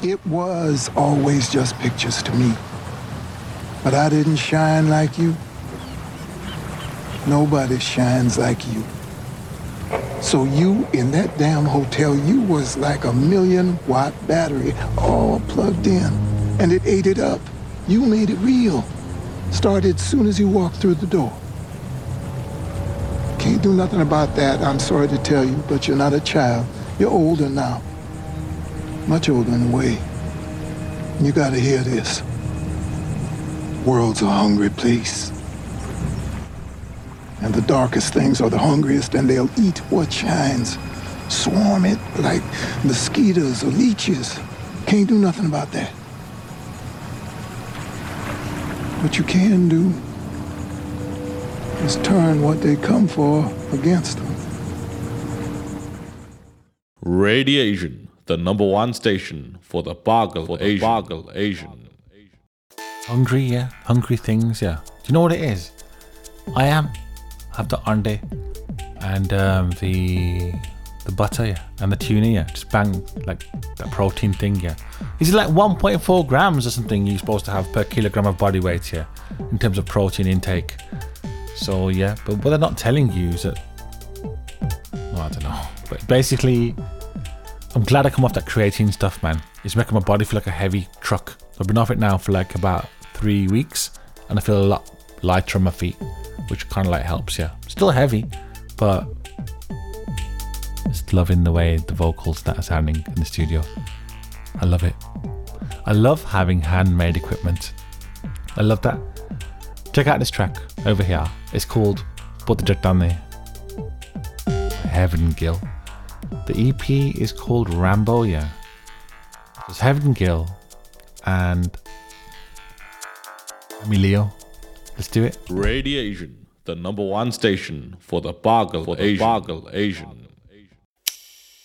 It was always just pictures to me. But I didn't shine like you. Nobody shines like you. So you, in that damn hotel, you was like a 1,000,000-watt battery all plugged in. And it ate it up. You made it real. Started as soon as you walked through the door. Can't do nothing about that, I'm sorry to tell you, but you're not a child. You're older now. Much older in a way. You gotta hear this. World's a hungry place. And the darkest things are the hungriest, and they'll eat what shines. Swarm it like mosquitoes or leeches. Can't do nothing about that. What you can do is turn what they come for against them. Radiation, the #1 station for the Boggle Asian. Hungry, yeah. Hungry things, yeah. Do you know what it is? I have the ande and the butter, yeah, and the tuna, yeah. Just bang, like that protein thing, yeah. Is it like 1.4 grams or something you're supposed to have per kilogram of body weight, yeah, in terms of protein intake? So yeah, but what they're not telling you is that, well, I don't know. But basically, I'm glad I come off that creatine stuff, man. It's making my body feel like a heavy truck. I've been off it now for like about 3 weeks, and I feel a lot lighter on my feet, which kind of like helps, yeah. Still heavy, but just loving the way the vocals that are sounding in the studio. I love it. I love having handmade equipment. I love that. Check out this track over here. It's called Put the Jet Down There. Heaven Gill. The EP is called Rambo, yeah. It's Heaven Gill and Emilio. Let's do it. Radiation, the #1 station for the Boggle Asian.